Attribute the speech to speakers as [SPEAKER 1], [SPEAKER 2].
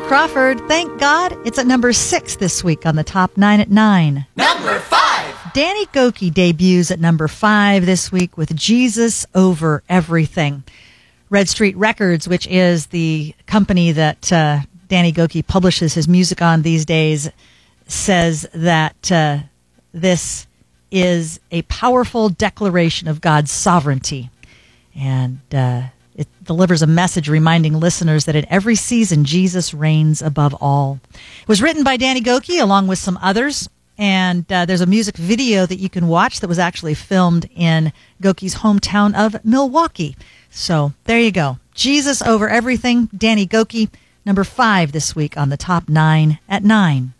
[SPEAKER 1] Crawford, thank God it's at number 6 this week on the top 9 at 9.
[SPEAKER 2] Number 5.
[SPEAKER 1] Danny Gokey debuts at number 5 this week with Jesus Over Everything. Red Street Records, which is the company that Danny Gokey publishes his music on these days, says that this is a powerful declaration of God's sovereignty. And it delivers a message reminding listeners that in every season, Jesus reigns above all. It was written by Danny Gokey along with some others. And there's a music video that you can watch that was actually filmed in Gokey's hometown of Milwaukee. So there you go. Jesus Over Everything, Danny Gokey, number 5 this week on the top 9 at 9.